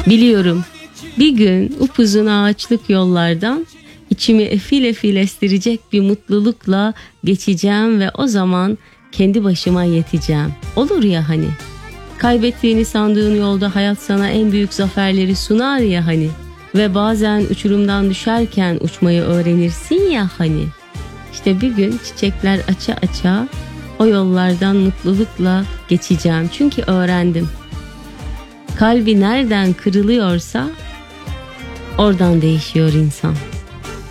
Biliyorum, bir gün upuzun ağaçlık yollardan içimi efil efil estirecek bir mutlulukla geçeceğim ve o zaman kendi başıma yeteceğim. Olur ya hani. Kaybettiğini sandığın yolda hayat sana en büyük zaferleri sunar ya hani. Ve bazen uçurumdan düşerken uçmayı öğrenirsin ya hani. İşte bir gün çiçekler aça aça o yollardan mutlulukla geçeceğim. Çünkü öğrendim. Kalbi nereden kırılıyorsa oradan değişiyor insan.